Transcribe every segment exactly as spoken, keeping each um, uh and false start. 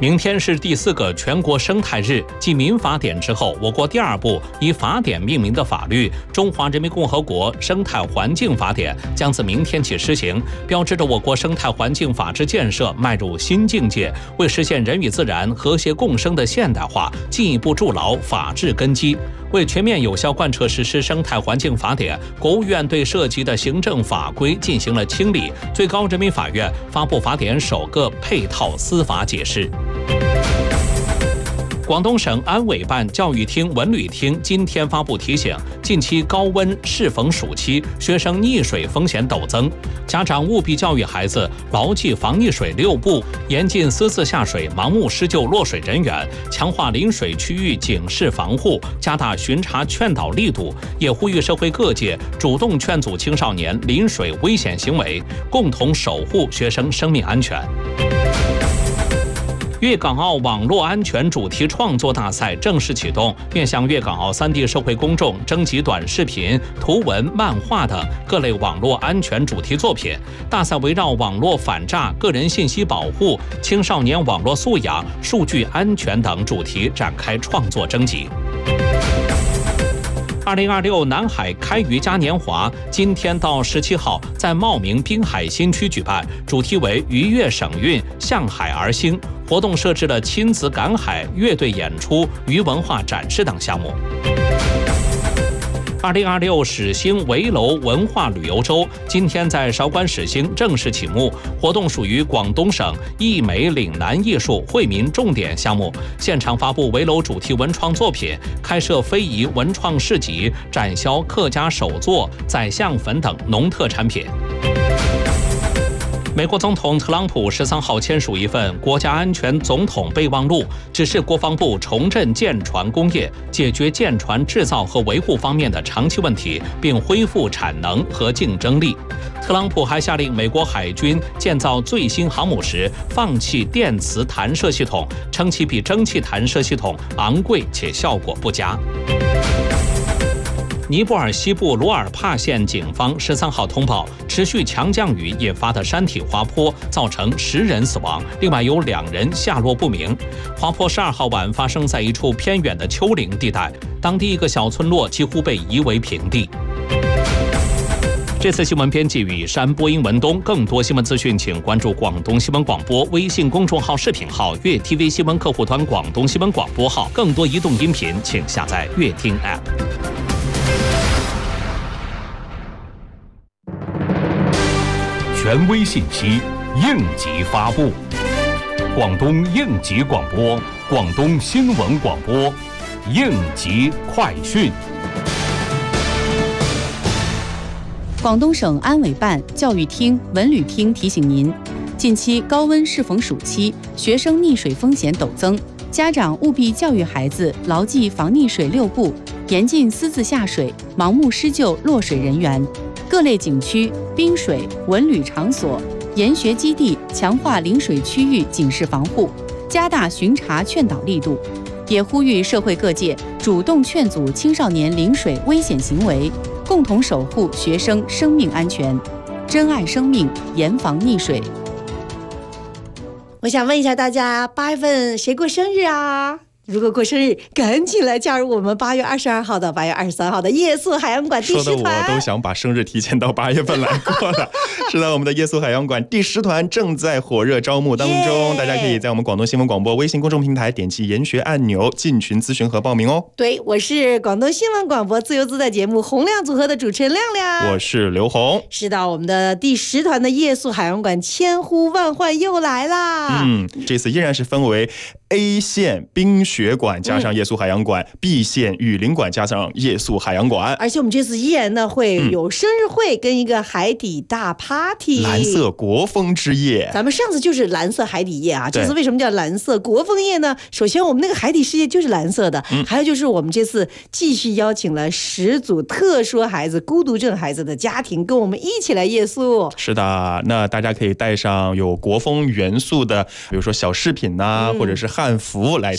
明天是第四个全国生态日，继民法典之后，我国第二部以法典命名的法律《中华人民共和国生态环境法典》将自明天起施行，标志着我国生态环境法治建设迈入新境界，为实现人与自然和谐共生的现代化进一步筑牢法治根基。为全面有效贯彻实施生态环境法典，国务院对涉及的行政法规进行了清理，最高人民法院发布法典首个配套司法解释。广东省安委办、教育厅、文旅厅今天发布提醒，近期高温适逢暑期，学生溺水风险陡增，家长务必教育孩子牢记防溺水六步，严禁私自下水、盲目施救落水人员，强化临水区域警示防护，加大巡查劝导力度，也呼吁社会各界主动劝阻青少年临水危险行为，共同守护学生生命安全。粤港澳网络安全主题创作大赛正式启动，面向粤港澳三地社会公众征集短视频、图文、漫画等各类网络安全主题作品。大赛围绕网络反诈、个人信息保护、青少年网络素养、数据安全等主题展开创作征集。二零二六南海开渔嘉年华今天到十七号在茂名滨海新区举办，主题为渔业省运，向海而兴。活动设置了亲子赶海、乐队演出、渔文化展示等项目。二零二六始兴围楼文化旅游周今天在韶关始兴正式启幕，活动属于广东省艺美岭南艺术惠民重点项目，现场发布围楼主题文创作品，开设非遗文创市集，展销客家手作、宰相粉等农特产品。美国总统特朗普十三号签署一份国家安全总统备忘录，指示国防部重振舰船工业，解决舰船制造和维护方面的长期问题，并恢复产能和竞争力。特朗普还下令美国海军建造最新航母时放弃电磁弹射系统，称其比蒸汽弹射系统昂贵且效果不佳。尼泊尔西部罗尔帕县警方十三号通报，持续强降雨引发的山体滑坡造成十人死亡，另外有两人下落不明。滑坡十二号晚发生在一处偏远的丘陵地带，当地一个小村落几乎被夷为平地。这次新闻编辑雨山，播音文东。更多新闻资讯，请关注广东新闻广播微信公众号、视频号、粤 T V 新闻客户端、广东新闻广播号。更多移动音频，请下载粤听 App。 权威信息，应急发布。广东应急广播，广东新闻广播，应急快讯。 广东省安委办、教育厅、文旅厅提醒您：近期高温适逢暑期，学生溺水风险陡增，家长务必教育孩子牢记防溺水六步，严禁私自下水、盲目施救落水人员。各类景区、滨水、文旅场所、研学基地强化临水区域警示防护，加大巡查劝导力度，也呼吁社会各界主动劝阻青少年临水危险行为，共同守护学生生命安全，珍爱生命，严防溺水。 我想问一下大家，八月份谁过生日啊？如果过生日，赶紧来加入我们八月二十二号到八月二十三号的夜宿海洋馆第十团。 说的我都想把生日提前到八月份来过了。是的，我们的夜宿海洋馆第十团正在火热招募当中， yeah! 大家可以在我们广东新闻广播微信公众平台点击研学按钮进群咨询和报名哦。 对，我是广东新闻广播自由自在节目洪亮组合的主持人亮亮， 我是刘红。 是的，我们的第十团的夜宿海洋馆千呼万唤又来啦。 嗯，这次依然是分为 A 线冰雪馆加上夜宿海洋馆、嗯、B 线雨林馆加上夜宿海洋馆， 而且我们这次依然呢会有生日会跟一个海底大 party、嗯、 蓝色国风之夜。 咱们上次就是蓝色海底夜啊，这次为什么叫蓝色国风夜呢？首先我们那个海底世界就是蓝色的、嗯、还有就是我们这次继续邀请了十组特殊孩子、孤独症孩子的家庭跟我们一起来夜宿。 是的，那大家可以带上有国风元素的比如说小饰品啊、嗯、或者是汉服来参与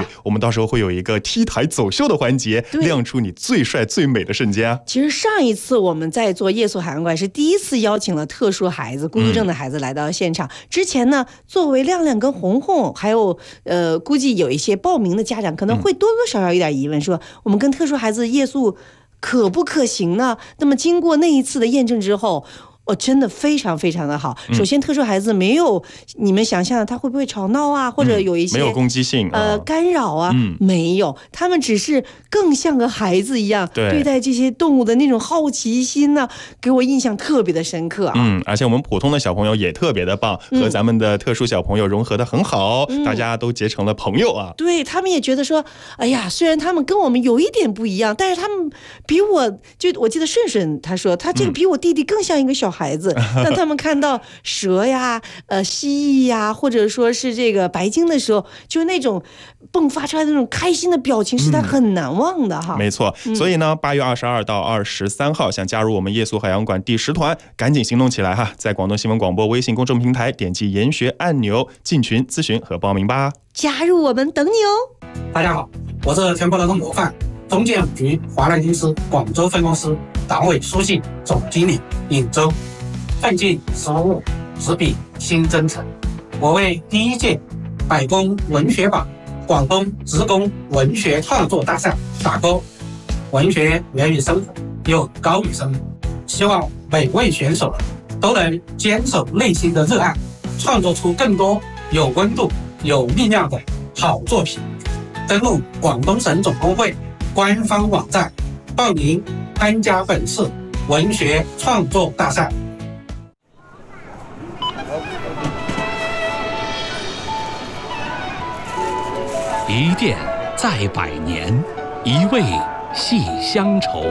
我们到时候会有一个 T 台走秀的环节，亮出你最帅最美的瞬间啊。 其实上一次我们在做夜宿海洋馆是第一次邀请了特殊孩子、孤独症的孩子来到现场。嗯、之前呢，作为亮亮跟红红，还有呃，估计有一些报名的家长可能会多多少少有点疑问，说我们跟特殊孩子夜宿可不可行呢？那么经过那一次的验证之后，哦，真的非常非常的好。首先，特殊孩子没有你们想象的他会不会吵闹啊，或者有一些、 嗯、没有攻击性， 呃，干扰啊，嗯、没有，他们只是更像个孩子一样对, 对待这些动物的那种好奇心呢、啊，给我印象特别的深刻啊。 嗯，而且我们普通的小朋友也特别的棒，和咱们的特殊小朋友融合的很好，嗯、大家都结成了朋友啊。 对，他们也觉得说，哎呀，虽然他们跟我们有一点不一样，但是他们比我就我记得顺顺他说，他这个比我弟弟更像一个小孩子。嗯、当他们看到蛇呀、呃蜥蜴呀，或者说是这个白鲸的时候，就那种迸发出来的那种开心的表情，是他很难忘的哈。 嗯、没错，所以呢，八月二十二到二十三号，想加入我们夜宿海洋馆第十团，赶紧行动起来哈！在广东新闻广播微信公众平台点击研学按钮进群咨询和报名吧。 加入我们等你哦！ 大家好，我是全国劳动模范中建五局华南公司广州分公司党委书记总经理尹周。奋进实务，执笔新征程。我为第一届百工文学榜广东职工文学创作大赛打勾。文学源于生活，又高于生活，希望每位选手都能坚守内心的热爱，创作出更多有温度、有力量的好作品。登录广东省总工会官方网站，报名参加本次文学创作大赛。 一店在百年，一味系乡愁。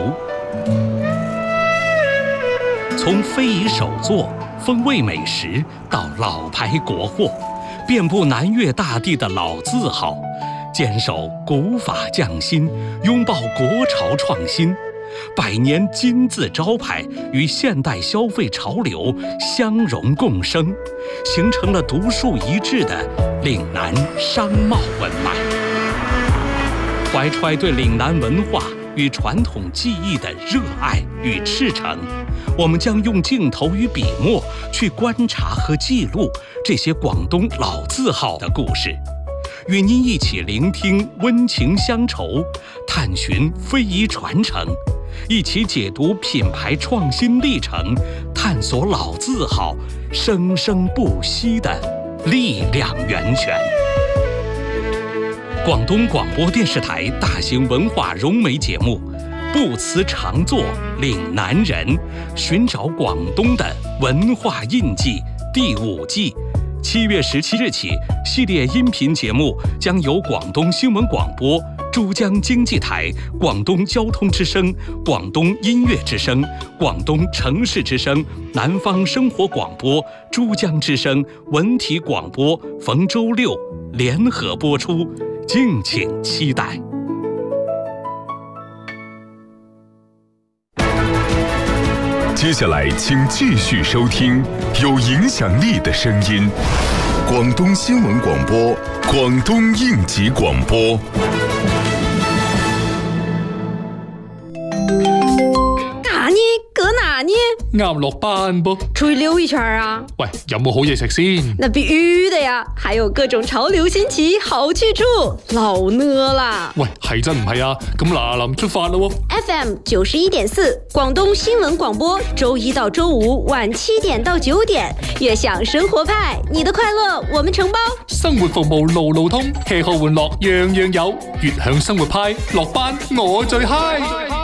从非遗手作、风味美食到老牌国货，遍布南粤大地的老字号，坚守古法匠心，拥抱国潮创新。百年金字招牌与现代消费潮流相融共生，形成了独树一帜的岭南商贸文脉。怀揣对岭南文化与传统技艺的热爱与赤诚，我们将用镜头与笔墨去观察和记录这些广东老字号的故事，与您一起聆听温情乡愁，探寻非遗传承，一起解读品牌创新历程，探索老字号生生不息的力量源泉。广东广播电视台大型文化融媒节目《不辞常作岭南人》，寻找广东的文化印记第五季，七月十七日起，系列音频节目将由广东新闻广播、珠江经济台、广东交通之声、广东音乐之声、广东城市之声、南方生活广播、珠江之声、文体广播逢周六联合播出，敬请期待。 接下来请继续收听有影响力的声音，广东新闻广播，广东应急广播。 哪呢？搁哪呢？ 啱落班噃， 出去溜一圈啊！ 喂，有冇好嘢食先？ 那必须的呀，还有各种潮流新奇好去处，老呢啦！ 喂，係真唔係啊？咁嗱臨出發咯 ！F M 九十一點四，廣東新聞廣播，周一到周五晚七點到九點，悅享生活派，你的快樂我們承包。 生活服務路路通，吃喝玩樂樣樣有，悅享生活派，落班我最嗨。